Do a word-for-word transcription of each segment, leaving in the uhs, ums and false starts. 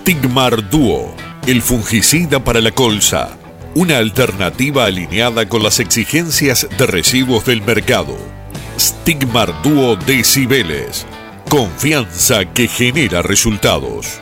Stigmar Duo, el fungicida para la colza. Una alternativa alineada con las exigencias de residuos del mercado. Stigmar Duo de Cibeles. Confianza que genera resultados.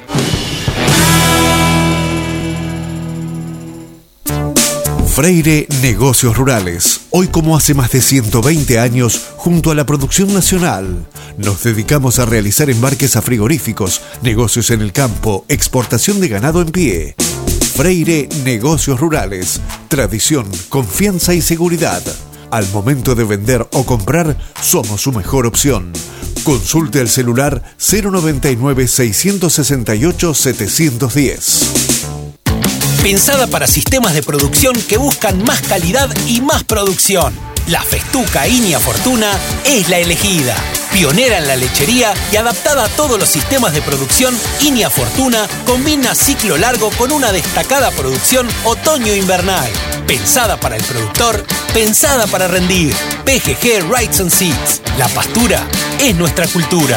Freire Negocios Rurales. Hoy, como hace más de ciento veinte años, junto a la producción nacional, nos dedicamos a realizar embarques a frigoríficos, negocios en el campo, exportación de ganado en pie. Freire Negocios Rurales. Tradición, confianza y seguridad. Al momento de vender o comprar, somos su mejor opción. Consulte al celular cero noventa y nueve, seiscientos sesenta y ocho, setecientos diez. Pensada para sistemas de producción que buscan más calidad y más producción. La Festuca Inia Fortuna es la elegida. Pionera en la lechería y adaptada a todos los sistemas de producción, Inia Fortuna combina ciclo largo con una destacada producción otoño-invernal. Pensada para el productor, pensada para rendir. P G G Rights and Seeds. La pastura es nuestra cultura.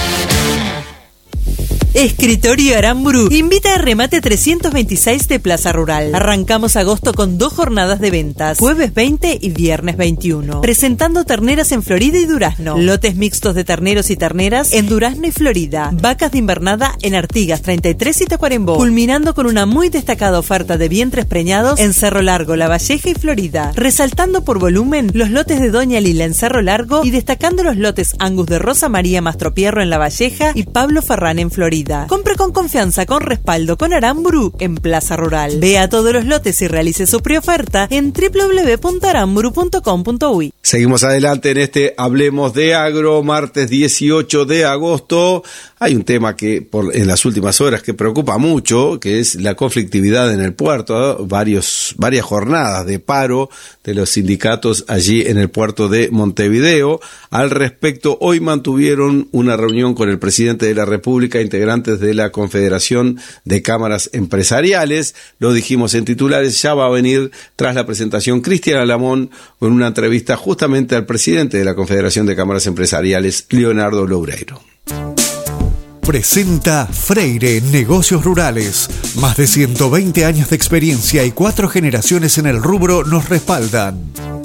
Escritorio Aramburu invita a Remate trescientos veintiséis de Plaza Rural. Arrancamos agosto con dos jornadas de ventas, jueves veinte y viernes veintiuno, presentando terneras en Florida y Durazno, lotes mixtos de terneros y terneras en Durazno y Florida, vacas de invernada en Artigas treinta y tres y Tacuarembó, culminando con una muy destacada oferta de vientres preñados en Cerro Largo, La Valleja y Florida, resaltando por volumen los lotes de Doña Lila en Cerro Largo y destacando los lotes Angus de Rosa María Mastropierro en La Valleja y Pablo Ferrán en Florida. Compre con confianza, con respaldo, con Aramburu en Plaza Rural. Vea todos los lotes y realice su preoferta en doble u doble u doble u punto aramburu punto com punto uy. Seguimos adelante en este Hablemos de Agro, martes dieciocho de agosto. Hay un tema que por, en las últimas horas que preocupa mucho, que es la conflictividad en el puerto. Varios, varias jornadas de paro de los sindicatos allí en el puerto de Montevideo. Al respecto, hoy mantuvieron una reunión con el presidente de la República, integrantes de la Confederación de Cámaras Empresariales. Lo dijimos en titulares, ya va a venir tras la presentación Cristian Alamón con una entrevista justamente al presidente de la Confederación de Cámaras Empresariales, Leonardo Loureiro. Presenta Freire Negocios Rurales. Más de ciento veinte años de experiencia y cuatro generaciones en el rubro nos respaldan.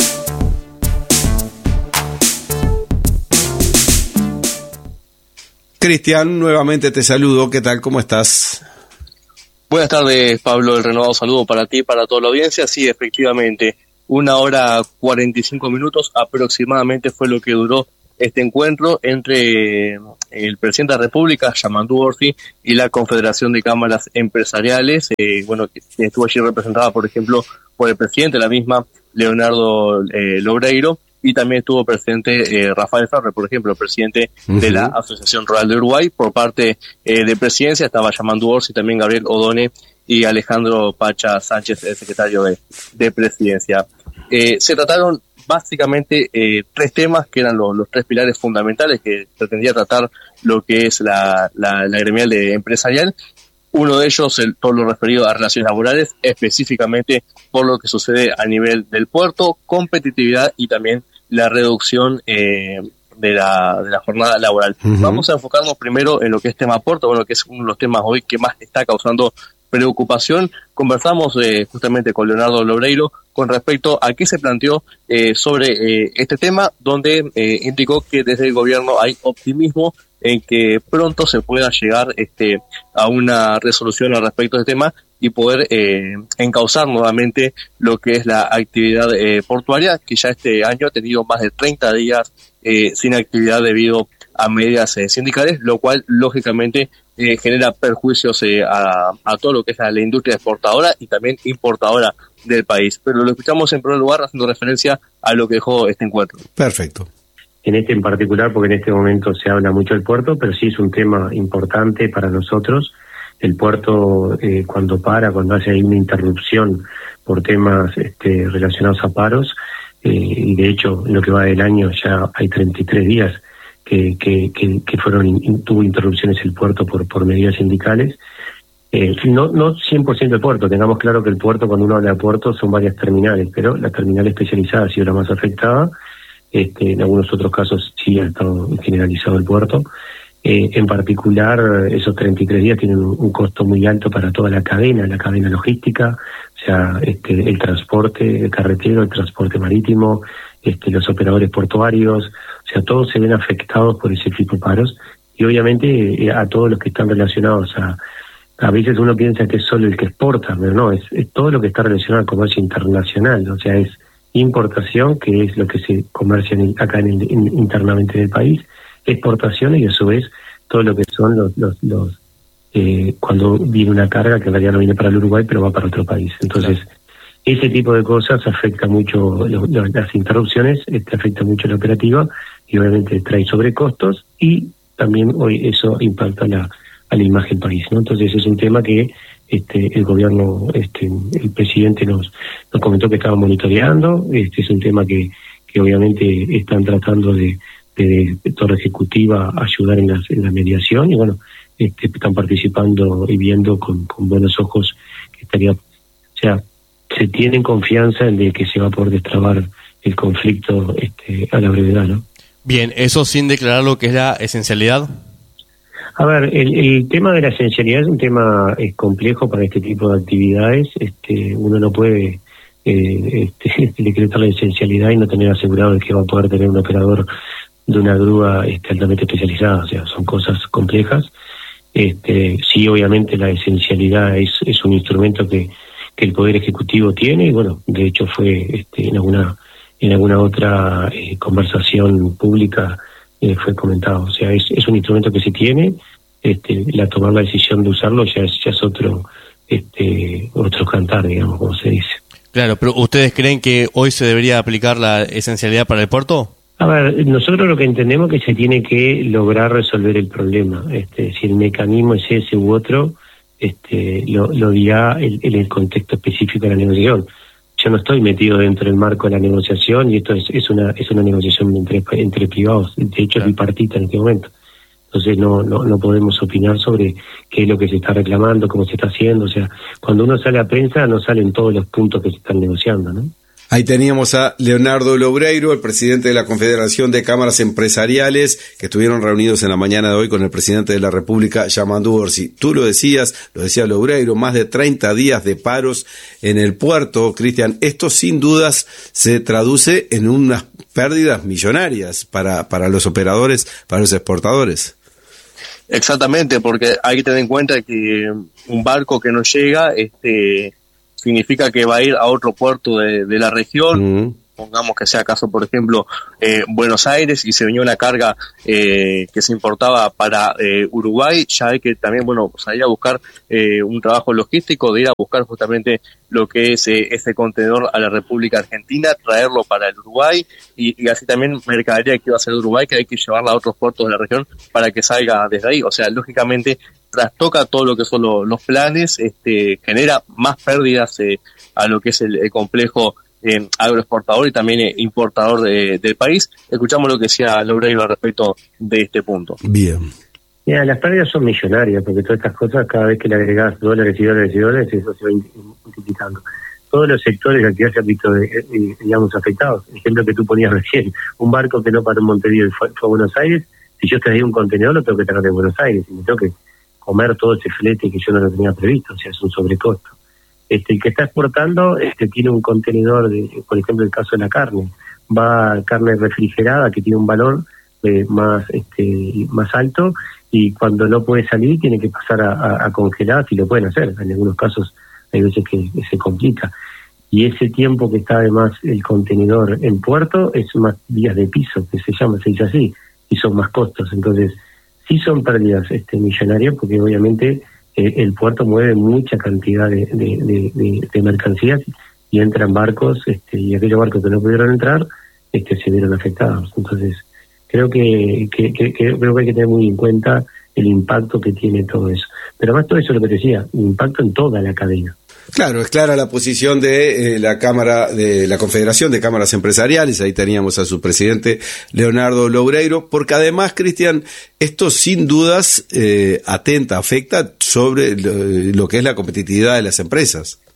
Cristian, nuevamente te saludo. ¿Qué tal? ¿Cómo estás? Buenas tardes, Pablo. El renovado saludo para ti y para toda la audiencia. Sí, efectivamente, una hora cuarenta y cinco minutos aproximadamente fue lo que duró este encuentro entre el presidente de la República, Yamandu Orsi, y la Confederación de Cámaras Empresariales, eh, bueno, que estuvo allí representada, por ejemplo, por el presidente de la misma, Leonardo eh, Loureiro, y también estuvo presente eh, Rafael Ferrer, por ejemplo, presidente uh-huh. de la Asociación Rural de Uruguay. Por parte eh, de presidencia estaba Yamandu Orsi, también Gabriel Odone y Alejandro Pacha Sánchez, el secretario de, de presidencia. Eh, se trataron básicamente eh, tres temas que eran los, los tres pilares fundamentales que pretendía tratar lo que es la, la, la gremial de empresarial. Uno de ellos, el, todo lo referido a relaciones laborales, específicamente por lo que sucede a nivel del puerto, competitividad y también la reducción eh, de la de la jornada laboral. Uh-huh. Vamos a enfocarnos primero en lo que es tema puerto, bueno, que es uno de los temas hoy que más está causando preocupación. Conversamos eh, justamente con Leonardo Loureiro con respecto a qué se planteó eh, sobre eh, este tema, donde eh, indicó que desde el gobierno hay optimismo en que pronto se pueda llegar este a una resolución al respecto de este tema y poder eh, encauzar nuevamente lo que es la actividad eh, portuaria, que ya este año ha tenido más de treinta días eh, sin actividad debido a medidas eh, sindicales, lo cual lógicamente eh, genera perjuicios eh, a, a todo lo que es la, la industria exportadora y también importadora del país. Pero lo escuchamos en primer lugar haciendo referencia a lo que dejó este encuentro. Perfecto. En este en particular, porque en este momento se habla mucho del puerto, pero sí es un tema importante para nosotros. El puerto, eh, cuando para, cuando hace ahí una interrupción por temas este, relacionados a paros, eh, y de hecho en lo que va del año ya hay treinta y tres días que, que, que, que fueron in, tuvo interrupciones el puerto por, por medidas sindicales. Eh, no, no cien por ciento el puerto, tengamos claro que el puerto, cuando uno habla de puerto, son varias terminales, pero la terminal especializada ha sido la más afectada. Este, en algunos otros casos sí ha estado generalizado el puerto. Eh, en particular, esos treinta y tres días tienen un, un costo muy alto para toda la cadena, la cadena logística, o sea, este, el transporte carretero, el transporte marítimo, este, los operadores portuarios, o sea, todos se ven afectados por ese tipo de paros, y obviamente eh, a todos los que están relacionados a... A veces uno piensa que es solo el que exporta, pero no, es, es todo lo que está relacionado al comercio internacional, o sea, es importación, que es lo que se comercia en el, acá en el, in, internamente en el país, exportaciones y a su vez todo lo que son los, los, los eh, cuando viene una carga que en realidad no viene para el Uruguay, pero va para otro país. Entonces, claro, ese tipo de cosas afecta mucho, lo, lo, las interrupciones, este, afecta mucho la operativa y obviamente trae sobrecostos y también hoy eso impacta la a la imagen país, ¿no? Entonces es un tema que este el gobierno, este el presidente nos nos comentó que estaba monitoreando. Este es un tema que que obviamente están tratando de de, de toda la ejecutiva ayudar en la, en la mediación y bueno, este están participando y viendo con, con buenos ojos que estaría, o sea, se tienen confianza en de que se va a poder destrabar el conflicto este a la brevedad, ¿no? Bien, eso sin declarar lo que es la esencialidad. A ver, el, el tema de la esencialidad es un tema es complejo para este tipo de actividades. Este, uno no puede eh, este, decretar la esencialidad y no tener asegurado de que va a poder tener un operador de una grúa este, altamente especializada. O sea, son cosas complejas. Este, sí, obviamente la esencialidad es, es un instrumento que, que el Poder Ejecutivo tiene y bueno, de hecho fue este, en alguna en alguna otra eh, conversación pública Eh, fue comentado, o sea, es, es un instrumento que se tiene, este, la tomar la decisión de usarlo ya es, ya es otro, este, otro cantar, digamos, como se dice. Claro, pero ¿ustedes creen que hoy se debería aplicar la esencialidad para el puerto? A ver, nosotros lo que entendemos es que se tiene que lograr resolver el problema, este, si el mecanismo es ese u otro, este, lo, lo dirá el, en el contexto específico de la negociación. Yo no estoy metido dentro del marco de la negociación y esto es, es una es una negociación entre entre privados, de hecho es bipartita en este momento. Entonces no, no no podemos opinar sobre qué es lo que se está reclamando, cómo se está haciendo, o sea, cuando uno sale a prensa no salen todos los puntos que se están negociando, ¿no? Ahí teníamos a Leonardo Loureiro, el presidente de la Confederación de Cámaras Empresariales, que estuvieron reunidos en la mañana de hoy con el presidente de la República, Yamandu Orsi. Tú lo decías, lo decía Loureiro, más de treinta días de paros en el puerto. Cristian, esto sin dudas se traduce en unas pérdidas millonarias para, para los operadores, para los exportadores. Exactamente, porque hay que tener en cuenta que un barco que no llega, este... significa que va a ir a otro puerto de, de la región, mm. pongamos que sea caso, por ejemplo, eh, Buenos Aires, y se venía una carga eh, que se importaba para eh, Uruguay, ya hay que también, bueno, salir a buscar eh, un trabajo logístico, de ir a buscar justamente lo que es eh, ese contenedor a la República Argentina, traerlo para el Uruguay, y, y así también mercadería que iba a ser de Uruguay, que hay que llevarla a otros puertos de la región para que salga desde ahí. O sea, lógicamente trastoca todo lo que son lo, los planes, este, genera más pérdidas eh, a lo que es el, el complejo eh, agroexportador y también eh, importador de, del país. Escuchamos lo que decía Loureiro al respecto de este punto. Bien. Mira, las pérdidas son millonarias, porque todas estas cosas, cada vez que le agregás dólares y dólares y dólares, eso se va multiplicando. Todos los sectores de actividad se han visto, eh, digamos, afectados. El ejemplo que tú ponías recién, un barco que no paró en Montevideo y fue, fue a Buenos Aires, si yo traía un contenedor, lo tengo que traer de Buenos Aires, y me tengo que comer todo ese flete que yo no lo tenía previsto, o sea, es un sobrecosto. Este, el que está exportando este, tiene un contenedor, de, por ejemplo, el caso de la carne, va carne refrigerada que tiene un valor eh, más este, más alto y cuando no puede salir tiene que pasar a, a, a congelar, si lo pueden hacer, en algunos casos hay veces que, que se complica. Y ese tiempo que está además el contenedor en puerto es más días de piso, que se llama, se dice así, y son más costos, entonces sí son pérdidas este, millonarias porque obviamente eh, el puerto mueve mucha cantidad de, de, de, de, de mercancías y entran barcos este, y aquellos barcos que no pudieron entrar este, se vieron afectados. Entonces creo que, que, que, que creo que hay que tener muy en cuenta el impacto que tiene todo eso. Pero además todo eso es lo que decía, impacto en toda la cadena. Claro, es clara la posición de eh, la Cámara, de la Confederación de Cámaras Empresariales. Ahí teníamos a su presidente Leonardo Loureiro, porque además, Cristian, esto sin dudas eh, atenta, afecta sobre lo, lo que es la competitividad de las empresas.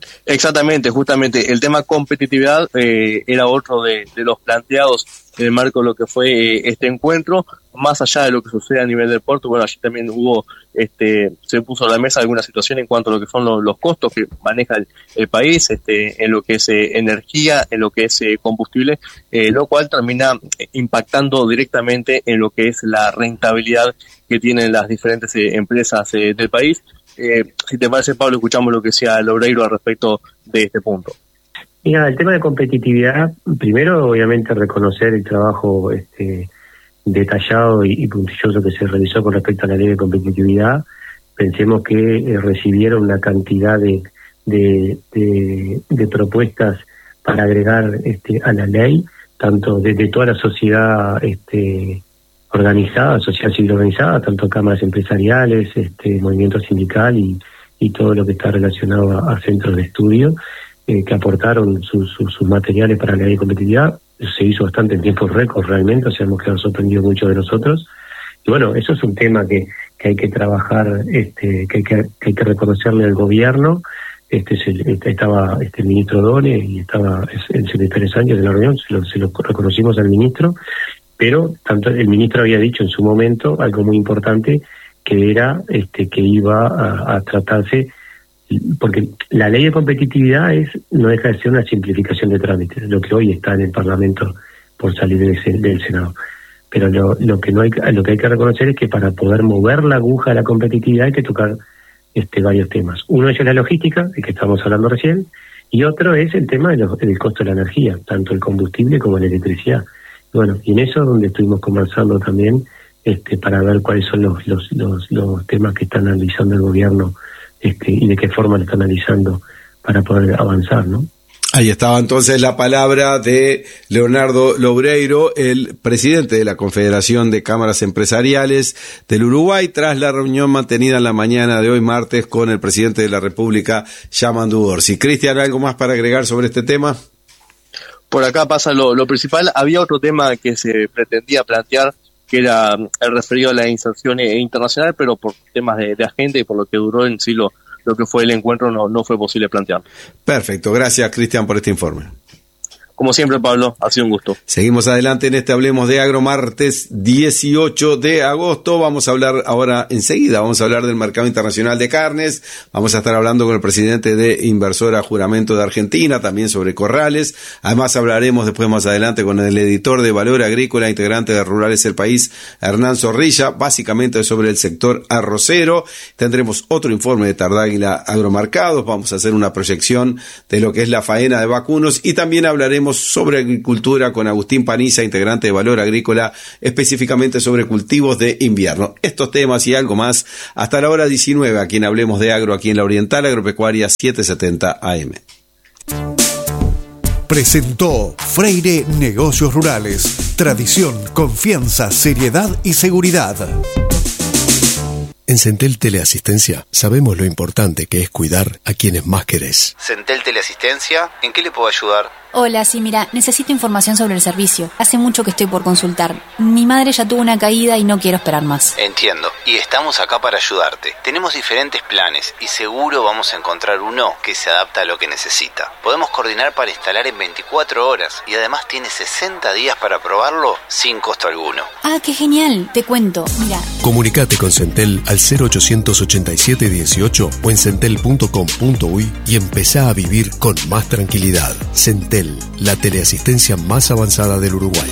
Exactamente, justamente el tema competitividad eh, era otro de, de los planteados en el marco de lo que fue eh, este encuentro, más allá de lo que sucede a nivel del puerto. Bueno, allí también hubo, este, se puso a la mesa alguna situación en cuanto a lo que son los, los costos que maneja el, el país, este, en lo que es eh, energía, en lo que es eh, combustible, eh, lo cual termina impactando directamente en lo que es la rentabilidad que tienen las diferentes eh, empresas eh, del país. Eh, si te parece, Pablo, escuchamos lo que decía Loureiro al respecto de este punto. Mira, el tema de competitividad, primero obviamente reconocer el trabajo este, detallado y, y puntilloso que se realizó con respecto a la ley de competitividad. Pensemos que eh, recibieron una cantidad de, de, de, de propuestas para agregar este, a la ley, tanto desde toda la sociedad este, organizada, sociedad civil organizada, tanto cámaras empresariales, este, movimiento sindical y, y todo lo que está relacionado a, a centros de estudio, eh, que aportaron sus, sus, sus materiales para la ley de competitividad. Se hizo bastante en tiempo récord realmente, o sea, hemos quedado sorprendidos muchos de nosotros. Y bueno, eso es un tema que, que hay que trabajar, este, que, hay que, que hay que reconocerle al gobierno. Este, se, este estaba este el ministro Done y estaba el secretario Sánchez en la reunión, se lo, se lo reconocimos al ministro, pero tanto el ministro había dicho en su momento algo muy importante, que era este que iba a, a tratarse, porque la ley de competitividad es no deja de ser una simplificación de trámites, lo que hoy está en el Parlamento por salir del, del Senado. Pero lo, lo que no hay lo que hay que reconocer es que para poder mover la aguja de la competitividad hay que tocar este varios temas. Uno de ellos es la logística, del que estábamos hablando recién, y otro es el tema de lo, del costo de la energía, tanto el combustible como la electricidad. Bueno, y en eso es donde estuvimos conversando también este para ver cuáles son los los los, los temas que está analizando el gobierno este y de qué forma lo está analizando para poder avanzar, ¿no? Ahí estaba entonces la palabra de Leonardo Loureiro, el presidente de la Confederación de Cámaras Empresariales del Uruguay, tras la reunión mantenida en la mañana de hoy martes con el presidente de la República, Yamandu Orsi. Cristian, ¿algo más para agregar sobre este tema? Por acá pasa lo, lo principal. Había otro tema que se pretendía plantear, que era el referido a la inserción internacional, pero por temas de, de agenda y por lo que duró en sí lo lo que fue el encuentro no, no fue posible plantear. Perfecto, gracias Cristian por este informe. Como siempre, Pablo, ha sido un gusto. Seguimos adelante en este Hablemos de Agro, martes dieciocho de agosto. Vamos a hablar ahora enseguida, vamos a hablar del mercado internacional de carnes, vamos a estar hablando con el presidente de Inversora Juramento de Argentina, también sobre corrales. Además hablaremos después más adelante con el editor de Valor Agrícola, integrante de Rurales El País, Hernán Zorrilla, básicamente sobre el sector arrocero. Tendremos otro informe de Tardáguila Agromarcados, vamos a hacer una proyección de lo que es la faena de vacunos y también hablaremos sobre agricultura con Agustín Paniza, integrante de Valor Agrícola, específicamente sobre cultivos de invierno. Estos temas y algo más hasta la hora diecinueve, aquí en Hablemos de Agro, aquí en la Oriental Agropecuaria setecientos setenta A M. Presentó Freire Negocios Rurales. Tradición, confianza, seriedad y seguridad. En Centel Teleasistencia sabemos lo importante que es cuidar a quienes más querés. Centel Teleasistencia, ¿en qué le puedo ayudar? Hola, sí, mira, necesito información sobre el servicio. Hace mucho que estoy por consultar. Mi madre ya tuvo una caída y no quiero esperar más. Entiendo, y estamos acá para ayudarte. Tenemos diferentes planes y seguro vamos a encontrar uno que se adapta a lo que necesita. Podemos coordinar para instalar en veinticuatro horas y además tiene sesenta días para probarlo sin costo alguno. Ah, qué genial, te cuento, mira. Comunicate con Centel al cero ochocientos ochenta y siete dieciocho o en centel punto com punto uy y empezá a vivir con más tranquilidad. Centel, la teleasistencia más avanzada del Uruguay.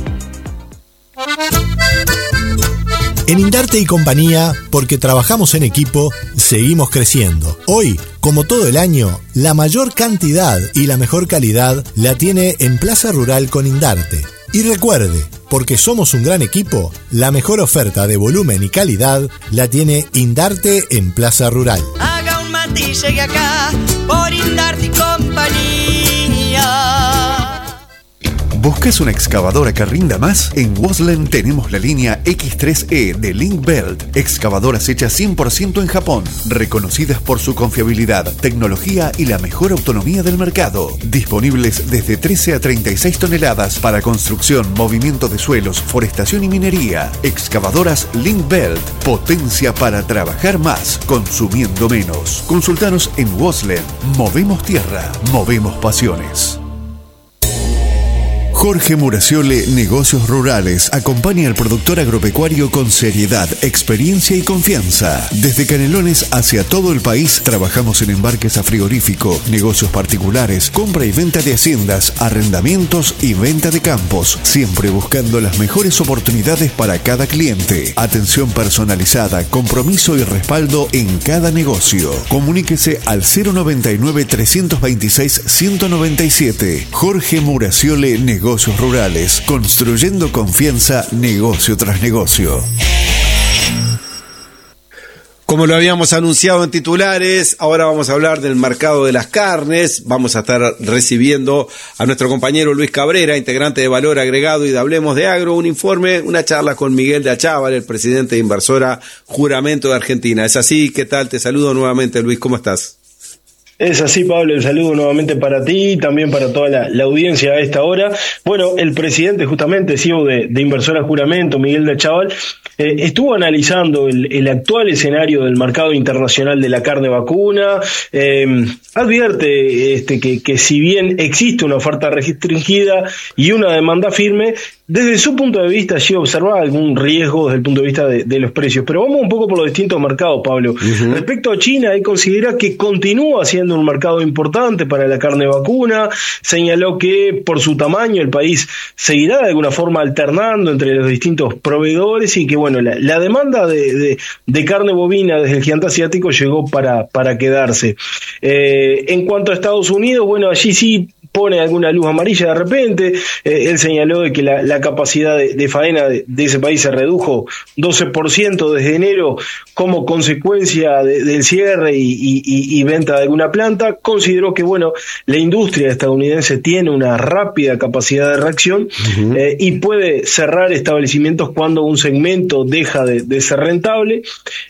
En Indarte y Compañía, porque trabajamos en equipo, seguimos creciendo. Hoy, como todo el año, la mayor cantidad y la mejor calidad la tiene en Plaza Rural con Indarte. Y recuerde, porque somos un gran equipo, la mejor oferta de volumen y calidad la tiene Indarte en Plaza Rural. Haga un mate y llegue acá por Indarte y Compañía. ¿Buscas una excavadora que rinda más? En Waslen tenemos la línea equis tres E de Link-Belt, excavadoras hechas cien por ciento en Japón, reconocidas por su confiabilidad, tecnología y la mejor autonomía del mercado. Disponibles desde trece a treinta y seis toneladas para construcción, movimiento de suelos, forestación y minería. Excavadoras Link-Belt, potencia para trabajar más, consumiendo menos. Consultanos en Waslen. Movemos tierra, movemos pasiones. Jorge Muraciole, Negocios Rurales, acompaña al productor agropecuario con seriedad, experiencia y confianza. Desde Canelones hacia todo el país, trabajamos en embarques a frigorífico, negocios particulares, compra y venta de haciendas, arrendamientos y venta de campos, siempre buscando las mejores oportunidades para cada cliente. Atención personalizada, compromiso y respaldo en cada negocio. Comuníquese al cero noventa y nueve, trescientos veintiséis, ciento noventa y siete. Jorge Muraciole, Negocios Negocios Rurales, construyendo confianza negocio tras negocio. Como lo habíamos anunciado en titulares, ahora vamos a hablar del mercado de las carnes. Vamos a estar recibiendo a nuestro compañero Luis Cabrera, integrante de Valor Agregado y de Hablemos de Agro, un informe, una charla con Miguel de Achával, el presidente de Inversora Juramento de Argentina. ¿Es así? ¿Qué tal? Te saludo nuevamente, Luis. ¿Cómo estás? Es así, Pablo, el saludo nuevamente para ti y también para toda la, la audiencia a esta hora. Bueno, el presidente justamente, C E O de, de Inversora Juramento, Miguel de Achával, eh, estuvo analizando el, el actual escenario del mercado internacional de la carne vacuna. Eh, advierte este, que, que si bien existe una oferta restringida y una demanda firme, desde su punto de vista allí observa algún riesgo desde el punto de vista de, de los precios. Pero vamos un poco por los distintos mercados, Pablo. Uh-huh. Respecto a China, él considera que continúa siendo un mercado importante para la carne vacuna. Señaló que por su tamaño el país seguirá de alguna forma alternando entre los distintos proveedores y que bueno, la, la demanda de, de, de carne bovina desde el gigante asiático llegó para, para quedarse. Eh, en cuanto a Estados Unidos, bueno, allí sí pone alguna luz amarilla de repente. Eh, él señaló de que la, la capacidad de, de faena de, de ese país se redujo doce por ciento desde enero como consecuencia de, del cierre y, y, y venta de alguna planta. Consideró que bueno, la industria estadounidense tiene una rápida capacidad de reacción uh-huh. eh, y puede cerrar establecimientos cuando un segmento deja de, de ser rentable.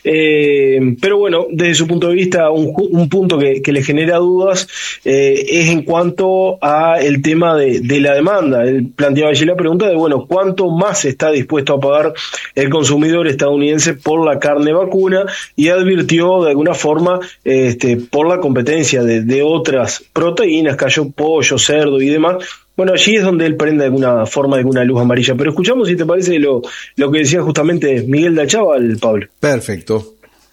Eh, pero bueno, desde su punto de vista, un, un punto que, que le genera dudas eh, es en cuanto a el tema de, de la demanda. Él planteaba allí la pregunta de, bueno, ¿cuánto más está dispuesto a pagar el consumidor estadounidense por la carne vacuna? Y advirtió de alguna forma este, por la competencia de, de otras proteínas, cayó pollo, cerdo y demás. Bueno, allí es donde él prende de alguna forma de alguna luz amarilla. Pero escuchamos, si te parece, lo, lo que decía justamente Miguel de Achával, Pablo. Perfecto.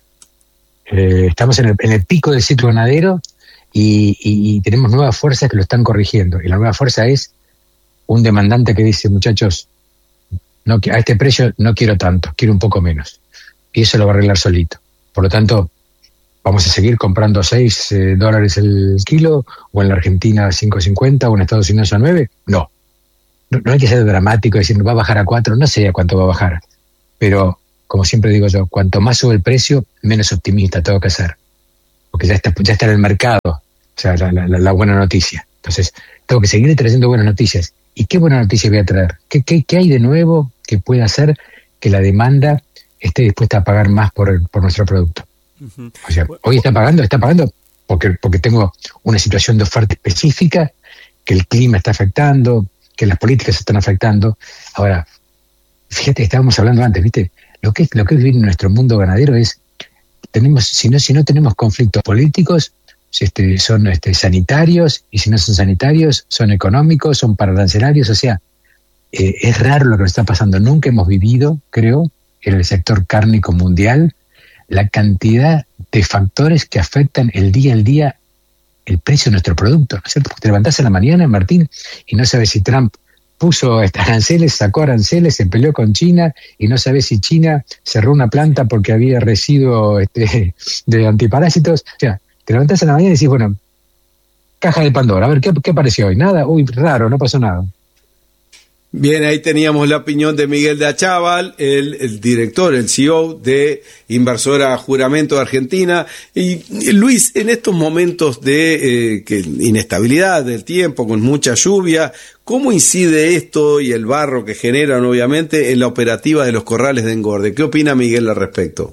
Eh, estamos en el, en el pico del ciclo ganadero. Y, y, y tenemos nuevas fuerzas que lo están corrigiendo. Y la nueva fuerza es un demandante que dice, muchachos, no, a este precio no quiero tanto, quiero un poco menos. Y eso lo va a arreglar solito. Por lo tanto, vamos a seguir comprando seis eh, dólares el kilo, o en la Argentina cinco cincuenta, o en Estados Unidos a nueve. No. no. No hay que ser dramático y decir, va a bajar a cuatro, no sé a cuánto va a bajar. Pero, como siempre digo yo, cuanto más sube el precio, menos optimista tengo que ser. Porque ya está, ya está en el mercado. O sea, la, la, la buena noticia. Entonces, tengo que seguir trayendo buenas noticias. ¿Y qué buena noticia voy a traer? ¿Qué, qué, qué hay de nuevo que pueda hacer que la demanda esté dispuesta a pagar más por, el, por nuestro producto? Uh-huh. O sea, hoy está pagando, está pagando porque, porque tengo una situación de oferta específica, que el clima está afectando, que las políticas están afectando. Ahora, fíjate, estábamos hablando antes, ¿viste? Lo que, lo que es vivir en nuestro mundo ganadero es, tenemos, si no, si no tenemos conflictos políticos, Este, son este, sanitarios, y si no son sanitarios, son económicos, son pararancelarios. O sea, eh, es raro lo que nos está pasando. Nunca hemos vivido, creo, en el sector cárnico mundial, la cantidad de factores que afectan el día al día el precio de nuestro producto, ¿no es cierto? Porque te levantás en la mañana, Martín, y no sabes si Trump puso aranceles, sacó aranceles, se peleó con China, y no sabes si China cerró una planta porque había residuo este, de antiparásitos. O sea, te levantás en la mañana y decís, bueno, caja de Pandora, a ver, ¿qué, qué apareció hoy? Nada, uy, raro, no pasó nada. Bien, ahí teníamos la opinión de Miguel de Achával, el, el director, el C E O de Inversora Juramento de Argentina. Y, y Luis, en estos momentos de eh, que, inestabilidad del tiempo, con mucha lluvia, ¿cómo incide esto y el barro que generan, obviamente, en la operativa de los corrales de engorde? ¿Qué opina Miguel al respecto?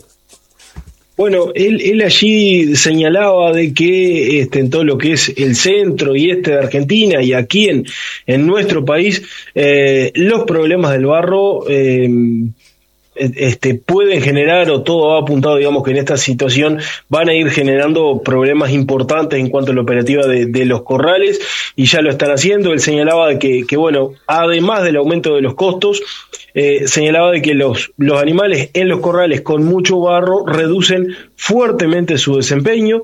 Bueno, él, él allí señalaba de que este, en todo lo que es el centro y este de Argentina y aquí en, en nuestro país, eh, los problemas del barro eh, este, pueden generar, o todo ha apuntado, digamos, que en esta situación van a ir generando problemas importantes en cuanto a la operativa de, de los corrales, y ya lo están haciendo. Él señalaba de que, que, bueno, además del aumento de los costos, Eh, señalaba de que los, los animales en los corrales con mucho barro reducen fuertemente su desempeño.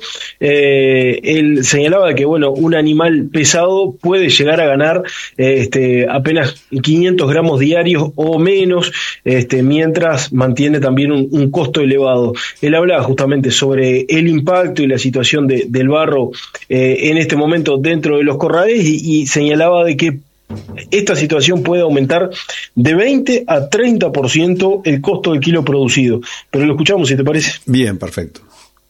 Eh, él señalaba de que, bueno, un animal pesado puede llegar a ganar eh, este, apenas quinientos gramos diarios o menos, este, mientras mantiene también un, un costo elevado. Él hablaba justamente sobre el impacto y la situación de, del barro eh, en este momento dentro de los corrales, y, y señalaba de que esta situación puede aumentar de veinte a treinta por ciento el costo del kilo producido. Pero lo escuchamos, si te parece. Bien, perfecto.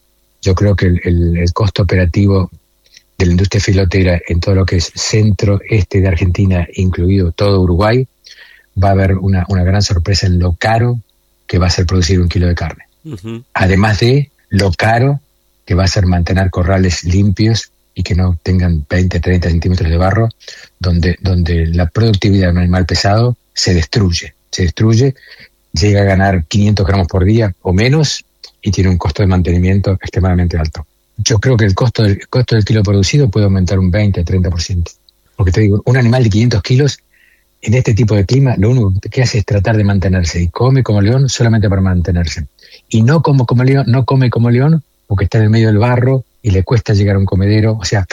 Yo creo que el, el, el costo operativo de la industria filotera en todo lo que es centro-este de Argentina, incluido todo Uruguay, va a haber una, una gran sorpresa en lo caro que va a ser producir un kilo de carne. Uh-huh. Además de lo caro que va a ser mantener corrales limpios y que no tengan veinte, treinta centímetros de barro, donde, donde la productividad de un animal pesado se destruye, se destruye, llega a ganar quinientos gramos por día o menos, y tiene un costo de mantenimiento extremadamente alto. Yo creo que el costo del, el costo del kilo producido puede aumentar un veinte a treinta por ciento. Porque te digo, un animal de quinientos kilos, en este tipo de clima, lo único que hace es tratar de mantenerse, y come como león solamente para mantenerse. Y no como, como león, no come como león porque está en el medio del barro y le cuesta llegar a un comedero. O sea,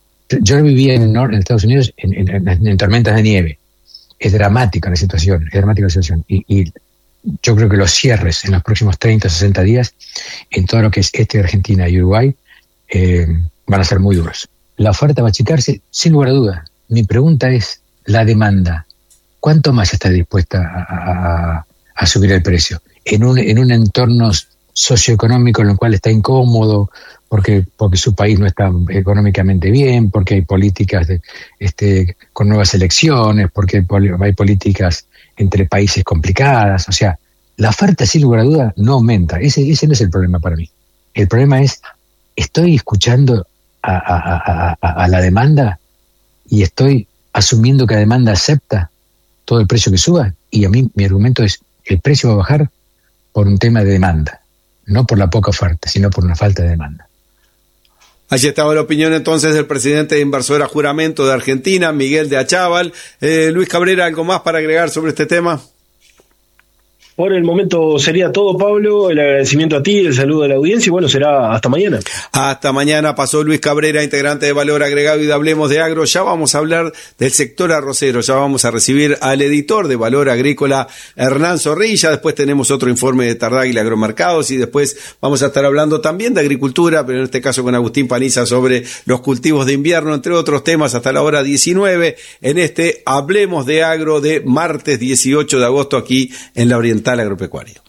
yo vivía en, en Estados Unidos en, en, en, en tormentas de nieve. Es dramática la situación, es dramática la situación. Y, y yo creo que los cierres en los próximos treinta o sesenta días, en todo lo que es este de Argentina y Uruguay, eh, van a ser muy duros. La oferta va a achicarse, sin lugar a dudas. Mi pregunta es, la demanda, ¿cuánto más está dispuesta a, a, a subir el precio? En un, en un entorno socioeconómico en el cual está incómodo, porque porque su país no está económicamente bien, porque hay políticas de, este, con nuevas elecciones, porque hay, pol- hay políticas entre países complicadas. O sea, la oferta, sin lugar a duda, no aumenta. Ese, ese no es el problema para mí. El problema es, estoy escuchando a, a, a, a, a la demanda y estoy asumiendo que la demanda acepta todo el precio que suba, y a mí mi argumento es, el precio va a bajar por un tema de demanda, no por la poca oferta, sino por una falta de demanda. Allí estaba la opinión entonces del presidente de Inversora Juramento de Argentina, Miguel de Achával. Eh, Luis Cabrera, ¿algo más para agregar sobre este tema? Por el momento sería todo, Pablo. El agradecimiento a ti, el saludo a la audiencia, y bueno, será hasta mañana. Hasta mañana. Pasó Luis Cabrera, integrante de Valor Agregado y de Hablemos de Agro. Ya vamos a hablar del sector arrocero, ya vamos a recibir al editor de Valor Agrícola, Hernán Zorrilla. Después tenemos otro informe de Tardáguila Agromercados, y después vamos a estar hablando también de agricultura, pero en este caso con Agustín Paniza, sobre los cultivos de invierno, entre otros temas, hasta la hora diecinueve, en este Hablemos de Agro de martes dieciocho de agosto, aquí en la Oriental Agropecuario.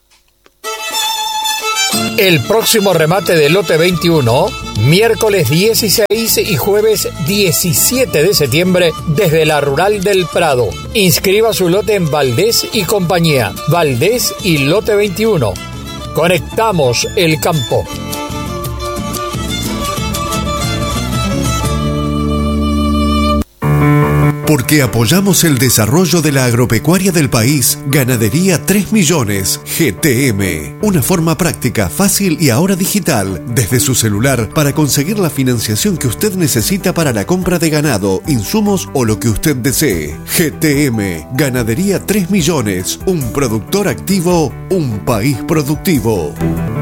El próximo remate del lote veintiuno, miércoles dieciséis y jueves diecisiete de septiembre, desde la Rural del Prado. Inscriba su lote en Valdés y Compañía. Valdés y Lote veintiuno. Conectamos el campo. Porque apoyamos el desarrollo de la agropecuaria del país, Ganadería tres millones, G T M. Una forma práctica, fácil y ahora digital, desde su celular, para conseguir la financiación que usted necesita para la compra de ganado, insumos o lo que usted desee. G T M, Ganadería tres millones, un productor activo, un país productivo.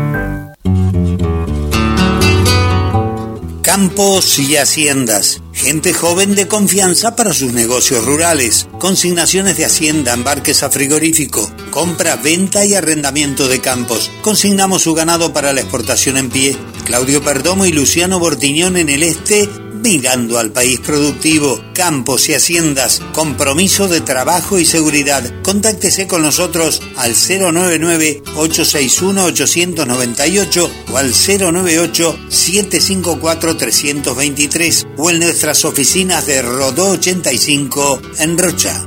Campos y haciendas. Gente joven de confianza para sus negocios rurales. Consignaciones de hacienda, embarques a frigorífico, compra, venta y arrendamiento de campos. Consignamos su ganado para la exportación en pie. Claudio Perdomo y Luciano Bortiñón en el este mirando al país productivo. Campos y Haciendas, compromiso de trabajo y seguridad. Contáctese con nosotros al cero nueve nueve, ocho seis uno, ocho nueve ocho o al cero nueve ocho, siete cinco cuatro, tres dos tres o en nuestras oficinas de Rodó ochenta y cinco en Rocha.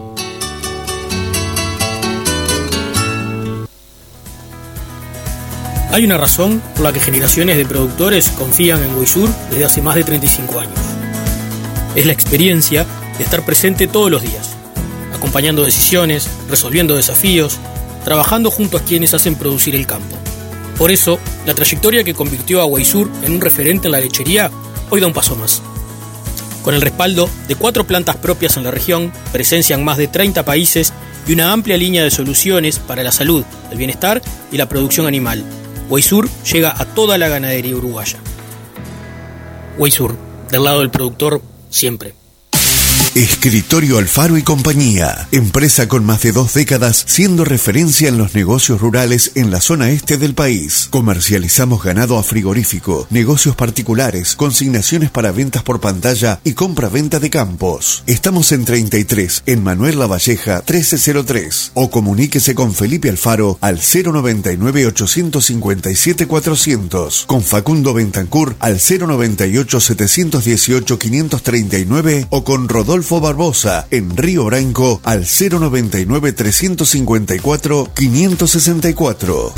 Hay una razón por la que generaciones de productores confían en Weisur desde hace más de treinta y cinco años. Es la experiencia de estar presente todos los días, acompañando decisiones, resolviendo desafíos, trabajando junto a quienes hacen producir el campo. Por eso, la trayectoria que convirtió a Weisur en un referente en la lechería hoy da un paso más. Con el respaldo de cuatro plantas propias en la región, presencia en más de treinta países y una amplia línea de soluciones para la salud, el bienestar y la producción animal, Weisur llega a toda la ganadería uruguaya. Weisur, del lado del productor, siempre. Escritorio Alfaro y Compañía, empresa con más de dos décadas siendo referencia en los negocios rurales en la zona este del país. Comercializamos ganado a frigorífico, negocios particulares, consignaciones para ventas por pantalla y compra-venta de campos. Estamos en treinta y tres, en Manuel Lavalleja trece cero tres, o comuníquese con Felipe Alfaro al cero noventa y nueve, ochocientos cincuenta y siete, cuatrocientos, con Facundo Bentancur al cero noventa y ocho, setecientos dieciocho, quinientos treinta y nueve o con Rodolfo Barbosa en Río Branco al cero noventa y nueve, trescientos cincuenta y cuatro, quinientos sesenta y cuatro.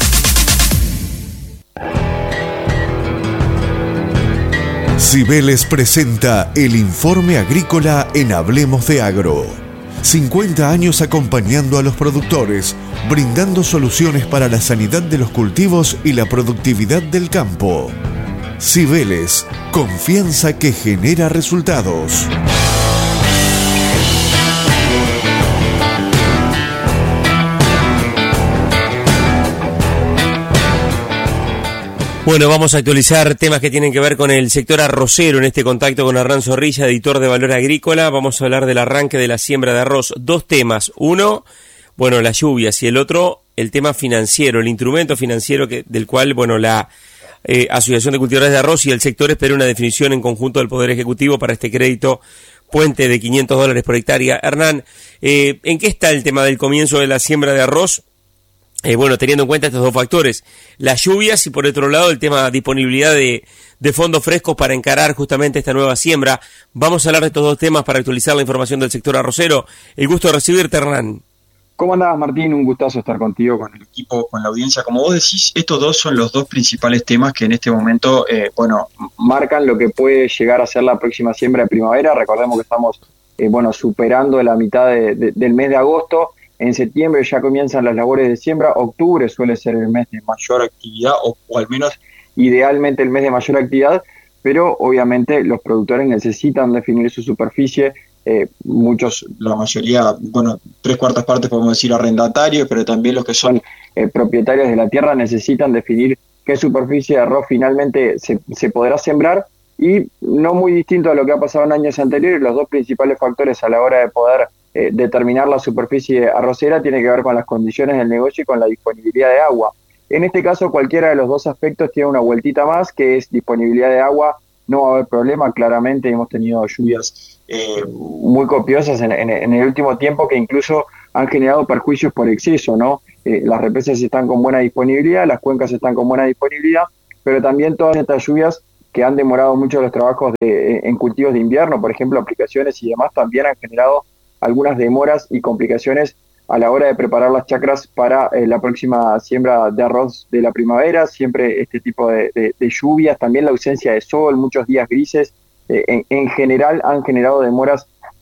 Cibeles presenta el informe agrícola en Hablemos de Agro. cincuenta años acompañando a los productores, brindando soluciones para la sanidad de los cultivos y la productividad del campo. Cibeles, confianza que genera resultados. Bueno, vamos a actualizar temas que tienen que ver con el sector arrocero en este contacto con Hernán Zorrilla, editor de Valor Agrícola. Vamos a hablar del arranque de la siembra de arroz. Dos temas. Uno, bueno, las lluvias, y el otro, el tema financiero, el instrumento financiero que, del cual, bueno, la eh, Asociación de Cultivadores de Arroz y el sector espera una definición en conjunto del Poder Ejecutivo para este crédito puente de quinientos dólares por hectárea. Hernán, eh, ¿en qué está el tema del comienzo de la siembra de arroz? Eh, bueno, teniendo en cuenta estos dos factores, las lluvias y por otro lado el tema de disponibilidad de, de fondos frescos para encarar justamente esta nueva siembra. Vamos a hablar de estos dos temas para actualizar la información del sector arrocero. El gusto de recibirte, Hernán. ¿Cómo andás, Martín? Un gustazo estar contigo, con el equipo, con la audiencia. Como vos decís, estos dos son los dos principales temas que en este momento, eh, bueno, marcan lo que puede llegar a ser la próxima siembra de primavera. Recordemos que estamos, eh, bueno, superando la mitad de, de, del mes de agosto. En septiembre ya comienzan las labores de siembra. Octubre suele ser el mes de mayor actividad, o, o al menos idealmente el mes de mayor actividad, pero obviamente los productores necesitan definir su superficie. Eh, muchos, la mayoría, bueno, tres cuartas partes podemos decir arrendatarios, pero también los que son eh, propietarios de la tierra necesitan definir qué superficie de arroz finalmente se, se podrá sembrar. Y no muy distinto a lo que ha pasado en años anteriores, los dos principales factores a la hora de poder Eh, determinar la superficie arrocera tiene que ver con las condiciones del negocio y con la disponibilidad de agua. En este caso, cualquiera de los dos aspectos tiene una vueltita más, que es disponibilidad de agua. No va a haber problema, claramente hemos tenido lluvias eh, muy copiosas en, en, en el último tiempo que incluso han generado perjuicios por exceso, ¿no? Eh, las represas están con buena disponibilidad, las cuencas están con buena disponibilidad, pero también todas estas lluvias que han demorado mucho los trabajos de, en cultivos de invierno, por ejemplo, aplicaciones y demás, también han generado algunas demoras y complicaciones a la hora de preparar las chacras para eh, la próxima siembra de arroz de la primavera. Siempre este tipo de, de, de lluvias, también la ausencia de sol, muchos días grises, eh, en, en general han generado demoras